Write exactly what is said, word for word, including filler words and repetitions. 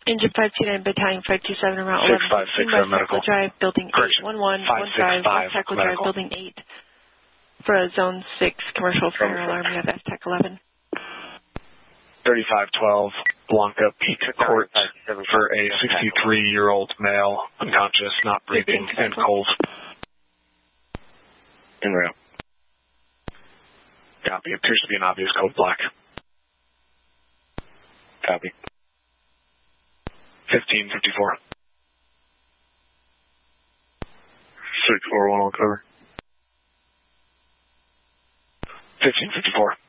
Engine five two nine, Battalion five two seven, around six five six eleven, seven medical. Drive, Building eight one one, one five, West Tackle Drive, Building eight, for a Zone six, Commercial Fire Alarm, you have S TAC eleven. thirty-five twelve, Blanca Peak Court for a sixty-three-year-old male, unconscious, not breathing, and cold. En route. Copy. Appears to be an obvious code black. Copy. fifteen fifty-four. six four one on cover. fifteen fifty-four.